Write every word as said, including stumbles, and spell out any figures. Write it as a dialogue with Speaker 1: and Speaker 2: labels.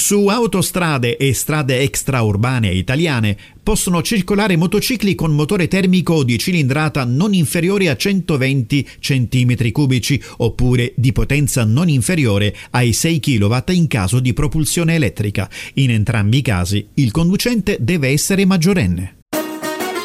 Speaker 1: Su autostrade e strade extraurbane italiane possono circolare motocicli con motore termico di cilindrata non inferiore a centoventi centimetri cubici oppure di potenza non inferiore ai sei chilowatt in caso di propulsione elettrica. In entrambi i casi il conducente deve essere maggiorenne.